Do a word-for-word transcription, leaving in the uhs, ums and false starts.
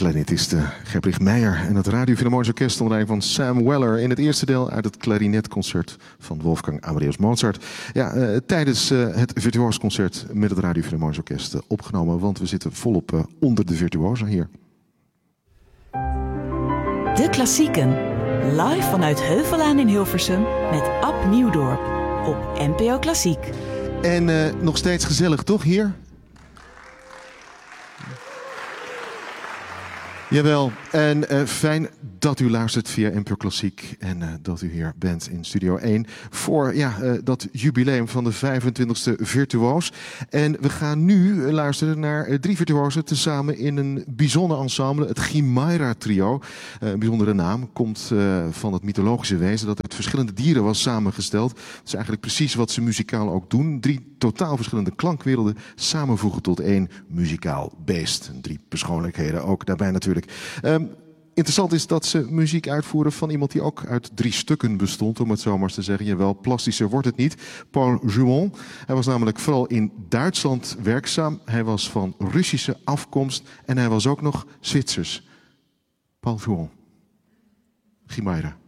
Klarinetiste Gerbrich Meijer en het Radio Philharmonisch Orkest onder leiding van Sam Weller in het eerste deel uit het klarinetconcert van Wolfgang Amadeus Mozart. Ja, uh, tijdens uh, het virtuoosconcert met het Radio Philharmonisch Orkest uh, opgenomen, want we zitten volop uh, onder de virtuosen hier. De Klassieken, live vanuit Heuvelaan in Hilversum met Ab Nieuwdorp op N P O Klassiek. En uh, nog steeds gezellig, toch, hier? Jawel, en uh, fijn dat u luistert via N P O Klassiek en uh, dat u hier bent in Studio één voor ja, uh, dat jubileum van de vijfentwintigste virtuoos. En we gaan nu luisteren naar uh, drie virtuosen tezamen in een bijzonder ensemble, het Chimaira Trio. Uh, een bijzondere naam, komt uh, van het mythologische wezen dat uit verschillende dieren was samengesteld. Dat is eigenlijk precies wat ze muzikaal ook doen. Drie totaal verschillende klankwerelden samenvoegen tot één muzikaal beest. Drie persoonlijkheden ook daarbij natuurlijk. Um, interessant is dat ze muziek uitvoeren van iemand die ook uit drie stukken bestond, om het zo maar eens te zeggen. Jawel, plastischer wordt het niet. Paul Juon. Hij was namelijk vooral in Duitsland werkzaam. Hij was van Russische afkomst en hij was ook nog Zwitsers. Paul Juon. Chimaira.